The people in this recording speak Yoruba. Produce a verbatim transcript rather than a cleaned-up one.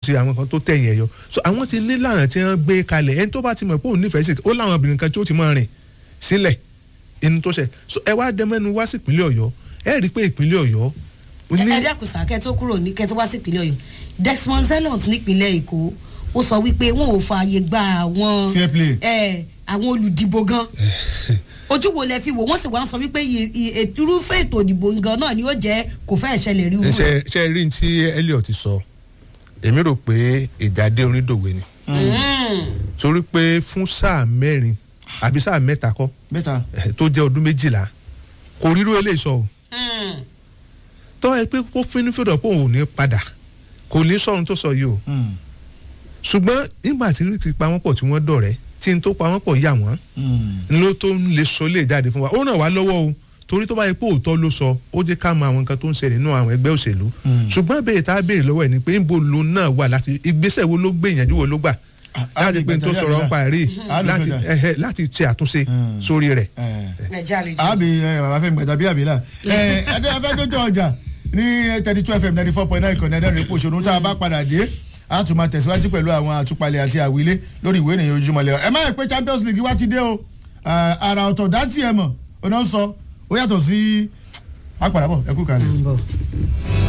ṣe àwọn kan tó tẹ̀yìn ẹ̀yọ so àwọn ti ní lànà tí wọ́n gbé kalẹ̀ ẹni tó bá ti mọ̀ pé òun nífẹ̀ẹ́ sí ó láwọn obìnrin kan tí ó ti máa rìn sílẹ̀ inú tó ṣe so ẹ wá dẹ́mẹ́nu wá sí ìpínlẹ̀ ọ̀yọ́ ẹ rí i pé ìpínlẹ̀ ọ̀yọ́. ẹ dákun sá kẹ́ tó kúrò ní kẹ́ tó wá sí ìpínlẹ̀ ọ̀yọ́ Desmond Zealot nípínlẹ̀ èkó ó sọ wípé wọn ò fààyè gba àwọn àwọn olùdìbò gan ojú wo lẹ fi wò wọ́n sì wá ń sọ wípé irúfẹ́ ètò ìdìbò gan náà ni ó jẹ́ kò fẹ́ ṣẹlẹ̀ rí wọn. ṣe ṣe rí tí Elliot ti sọ èmi rò pé ìdádé onídòwe ni torí pé fún sáà mẹ́rin àbí sáà mẹ́ta kọ́ tó jẹ́ ọdún méjìlá kò rírú eléyìí sọ o tọ́ ẹ pé kó fínúfíndọ̀ pé òun ò ní padà kò ní sọ̀run tó sọ yìí o ṣùgbọ́n nígbà tí rí ti pa wọ́n pọ̀ tí wọ́n dọ̀rẹ́ tí n tó pa wọ́n pọ̀ yà wọ́n ló tó ń lè sọ lè jáde fún wa ó ràn wá lọ́wọ́ o torí tó bá yẹ pé òótọ́ ló sọ ó jẹ́ ká mọ àwọn nǹkan tó ń ṣẹlẹ̀ nínú àwọn ẹgbẹ́ òṣèlú ṣùgbọ́n ìbéèrè tá a béèrè lọ́wọ́ ẹ̀ ni pé níbo lo náà wà láti ìgbésẹ̀ wo ló gbé ìyànjú wo ló gbà láti pé n tó sọ̀rọ̀ ń pa rí láti ṣe àtúnṣe sórí rẹ̀. àbí bàbá fẹ́ gbẹ̀dà bí àbí là ẹ̀ẹ́dẹ́ afẹ́ dójú ọjà ní thirty two fm ninety four point nine ìkànnì ẹ̀dẹ́rìn epo òṣèlú tá a bá padà dé a tún máa tẹ̀síwájú pẹ̀lú àwọn àtúpalẹ̀ àti àwílé lórí ìwé ìròyìn Ojúmọ́ Ire ẹ má yẹ pé Champions League wá ti dé o àrà ọ̀tọ̀ dá tiẹ̀ mọ̀ ọ̀nà ń sọ ó yàtọ̀ sí apàdàbọ̀ ẹ kú kalẹ̀.